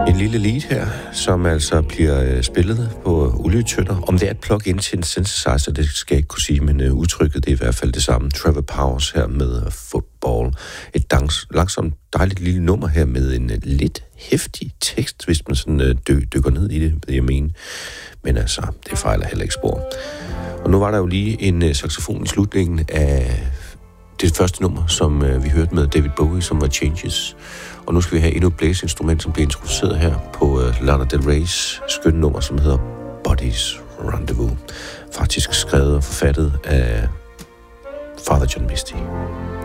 En lille lead her, som altså bliver spillet på olietønder. Om det er et plug-in til en synthesizer, det skal jeg ikke kunne sige, men udtrykket det er i hvert fald det samme. Trevor Powers her med Football. Et langsomt dejligt lille nummer her med en lidt heftig tekst, hvis man sådan dykker ned i det, vil jeg mene. Men altså, det fejler heller ikke spor. Og nu var der jo lige en saxofon i slutningen af det første nummer, som vi hørte med David Bowie, som var Changes. Og nu skal vi have endnu et blæseinstrument, som bliver introduceret her på Lana Del Rey's skønne nummer, som hedder Bodies Rendezvous. Faktisk skrevet og forfattet af Father John Misty.